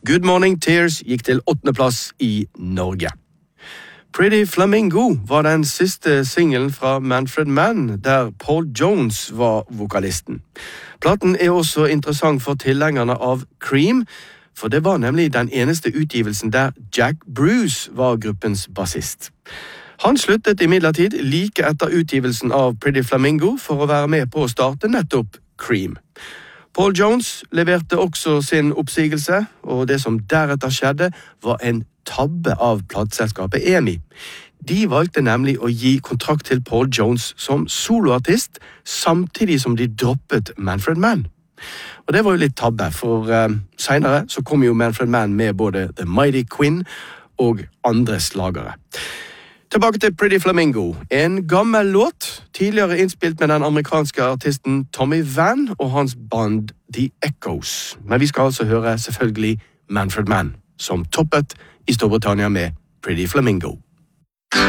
Good Morning Tears gikk til 8. plass i Norge. Pretty Flamingo var den siste singelen fra Manfred Mann, der Paul Jones var vokalisten. Platen er også interessant for tilhengerne av Cream, for det var nemlig den eneste utgivelsen der Jack Bruce var gruppens bassist. Han sluttet imidlertid like etter utgivelsen av Pretty Flamingo for å være med på å starte nettopp Cream. Paul Jones leverte også sin oppsigelse, og det som deretter skjedde var en tabbe av plateselskapet EMI. De valgte nemlig å gi kontrakt til Paul Jones som soloartist, samtidig som de droppet Manfred Mann. Og det var jo litt tabbe, for senere så kom jo Manfred Mann med både The Mighty Quinn og andre slagere. Tilbake til Pretty Flamingo, en gammel låt, tidligere innspilt med den amerikanske artisten Tommy Vann og hans band The Echoes. Men vi skal altså høre selvfølgelig Manfred Mann, som toppet i Storbritannia med Pretty Flamingo.